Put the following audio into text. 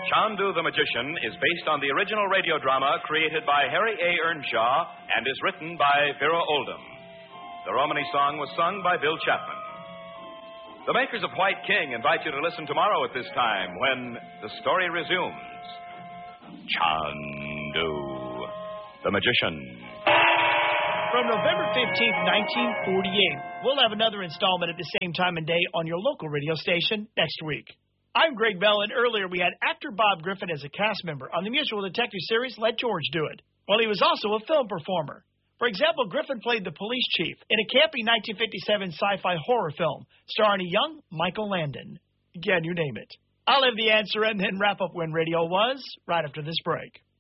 Chandu the Magician is based on the original radio drama created by Harry A. Earnshaw and is written by Vera Oldham. The Romany song was sung by Bill Chapman. The makers of White King invite you to listen tomorrow at this time when the story resumes. Chandu the Magician. From November 15th, 1948, we'll have another installment at the same time and day on your local radio station next week. I'm Greg Bell, and earlier we had actor Bob Griffin as a cast member on the musical detective series Let George Do It. Well, he was also a film performer. For example, Griffin played the police chief in a campy 1957 sci-fi horror film starring a young Michael Landon. Again, you name it. I'll have the answer and then wrap up when radio was right after this break.